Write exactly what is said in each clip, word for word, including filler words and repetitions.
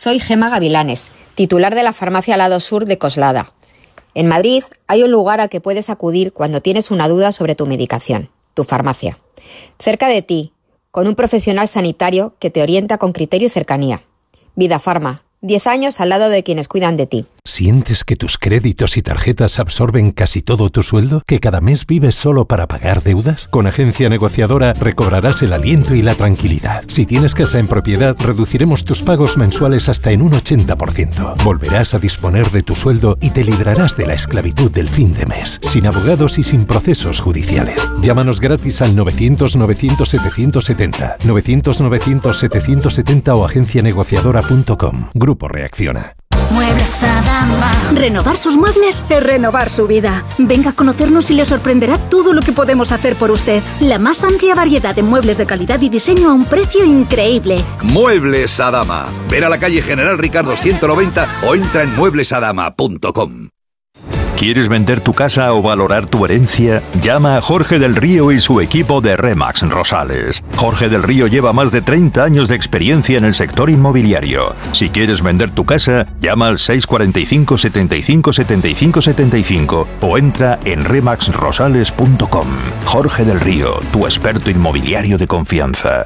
Soy Gema Gavilanes, titular de la farmacia Lado Sur de Coslada. En Madrid hay un lugar al que puedes acudir cuando tienes una duda sobre tu medicación, tu farmacia. Cerca de ti, con un profesional sanitario que te orienta con criterio y cercanía. Vida Farma, diez años al lado de quienes cuidan de ti. ¿Sientes que tus créditos y tarjetas absorben casi todo tu sueldo? ¿Que cada mes vives solo para pagar deudas? Con Agencia Negociadora recobrarás el aliento y la tranquilidad. Si tienes casa en propiedad, reduciremos tus pagos mensuales hasta en un ochenta por ciento. Volverás a disponer de tu sueldo y te librarás de la esclavitud del fin de mes, sin abogados y sin procesos judiciales. Llámanos gratis al novecientos novecientos setecientos setenta, novecientos novecientos setecientos setenta o agencia negociadora punto com. Grupo Reacciona. Muebles Adama. Renovar sus muebles es renovar su vida. Venga a conocernos y le sorprenderá todo lo que podemos hacer por usted. La más amplia variedad de muebles de calidad y diseño a un precio increíble. Muebles Adama. Ven a la calle General Ricardo ciento noventa o entra en muebles adama punto com. ¿Quieres vender tu casa o valorar tu herencia? Llama a Jorge del Río y su equipo de Remax Rosales. Jorge del Río lleva más de treinta años de experiencia en el sector inmobiliario. Si quieres vender tu casa, llama al seis cuatro cinco, setenta y cinco, setenta y cinco, setenta y cinco o entra en remax rosales punto com. Jorge del Río, tu experto inmobiliario de confianza.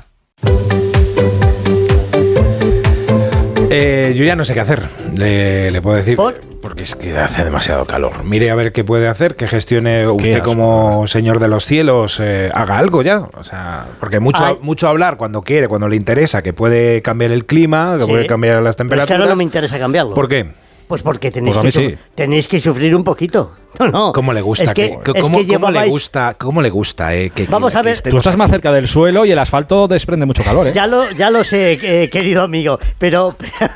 Eh, yo ya no sé qué hacer, le, le puedo decir. ¿Por? Porque es que hace demasiado calor. Mire a ver qué puede hacer, que gestione usted asco, como señor de los cielos, eh, haga algo ya. O sea, porque mucho, Ay. mucho hablar cuando quiere, cuando le interesa, que puede cambiar el clima, que Sí. puede cambiar las Pero es temperaturas. que ahora no me interesa cambiarlo. ¿Por qué? Pues porque tenéis, Pues a que, mí su- sí. tenéis que sufrir un poquito. No, no. ¿Cómo le gusta? Es que, que, es ¿cómo, que cómo le llevabais- gusta? ¿Cómo le gusta? Eh, que, Vamos que- a que ver. estemos Tú estás más cerca del suelo y el asfalto desprende mucho calor, ¿eh? Ya lo, ya lo sé, eh, querido amigo, pero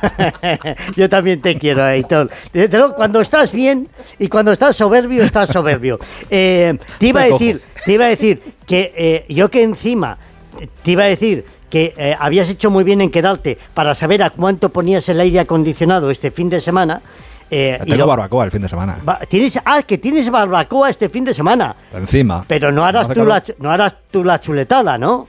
yo también te quiero, Aitor. Desde luego, cuando estás bien y cuando estás soberbio, estás soberbio. Eh, te iba a Te decir, te iba a decir que eh, yo que encima te iba a decir que eh, habías hecho muy bien en quedarte para saber a cuánto ponías el aire acondicionado este fin de semana. Eh, y Tengo lo- barbacoa el fin de semana. va- tienes, ah, que tienes barbacoa este fin de semana. Encima. Pero no harás, hace tú la, calor. no harás tú la chuletada, ¿no?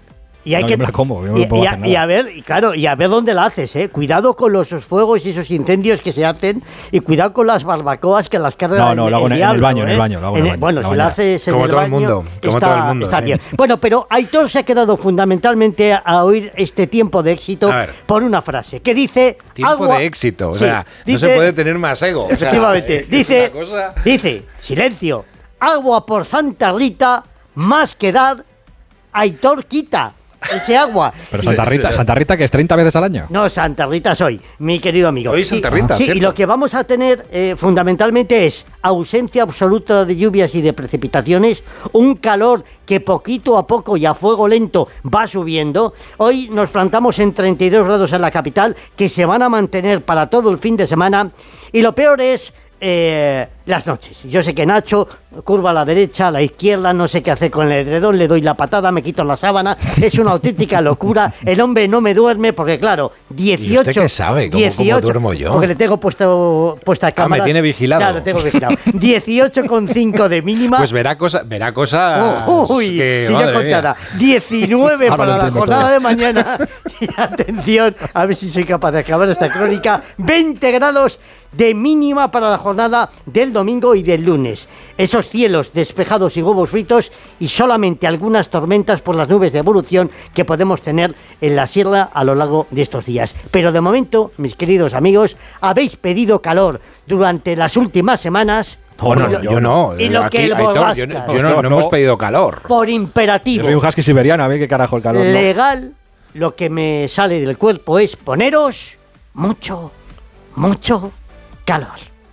Y hay No, que yo me la como, yo no y, me puedo y a, hacer nada. y a ver, y claro, y a ver dónde la haces, eh. Cuidado con los fuegos y esos incendios que se hacen y cuidado con las barbacoas que las carga No, no, el, lo hago en el diablo, baño, en el ¿eh? baño, lo hago en el baño, bueno, la si la bañera. haces en Como el todo el baño, mundo, como está, todo el mundo, está sí. bien. Bueno, pero Aitor se ha quedado fundamentalmente a oír este tiempo de éxito A ver. por una frase que dice Tiempo agua- de éxito. O Sí, sea, no dice- se puede tener más ego. O sea, Efectivamente. es dice, una cosa- dice, silencio, agua por Santa Rita, más que dar, Aitor quita ese agua. Pero Y- Santa Rita, Santa Rita, que es treinta veces al año. No, Santa Rita soy, mi querido amigo. Hoy Santa Rita, Sí, cierto. y lo que vamos a tener eh, fundamentalmente es ausencia absoluta de lluvias y de precipitaciones, un calor que poquito a poco y a fuego lento va subiendo. Hoy nos plantamos en treinta y dos grados en la capital, que se van a mantener para todo el fin de semana. Y lo peor es eh, las noches. Yo sé que Nacho curva a la derecha, a la izquierda, no sé qué hacer con el edredón, le doy la patada, me quito la sábana. Es una auténtica locura. El hombre no me duerme porque, claro, dieciocho... ¿Y usted qué sabe? ¿Cómo- cómo duermo yo? Porque le tengo puesto, puesta cámaras. tiene vigilado. Claro, tengo vigilado. dieciocho coma cinco de mínima. Pues verá cosas, verá cosas Oh, uy, que, si yo madre contara, mía. diecinueve Ahora lo para la entiendo jornada todo. de mañana. Y atención, a ver si soy capaz de acabar esta crónica. veinte grados de mínima para la jornada del domingo y del lunes. Esos cielos despejados y huevos fritos y solamente algunas tormentas por las nubes de evolución que podemos tener en la sierra a lo largo de estos días. Pero de momento, mis queridos amigos, habéis pedido calor durante las últimas semanas. Bueno, Y lo- yo no. Y lo Aquí, que el Aitor, borrascas. yo, no- yo no, no hemos pedido calor. Por Yo imperativo soy un husky siberiano, a ver qué carajo el calor. ¿no? legal, lo que me sale del cuerpo es poneros mucho, mucho calor.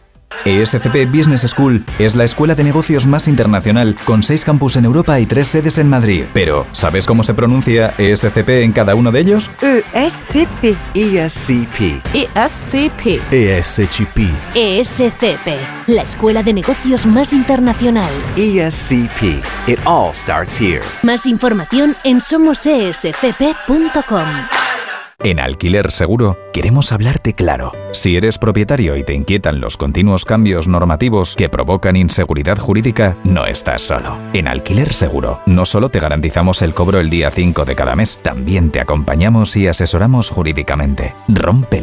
E S C P Business School es la escuela de negocios más internacional con seis campus en Europa y tres sedes en Madrid. Pero, ¿sabes cómo se pronuncia E S C P en cada uno de ellos? E S C P. E S C P. E S C P. E S C P. E S C P, la escuela de negocios más internacional. E S C P. It all starts here. Más información en somos e s c p punto com. En Alquiler Seguro queremos hablarte claro. Si eres propietario y te inquietan los continuos cambios normativos que provocan inseguridad jurídica, no estás solo. En Alquiler Seguro no solo te garantizamos el cobro el día cinco de cada mes, también te acompañamos y asesoramos jurídicamente. Rompe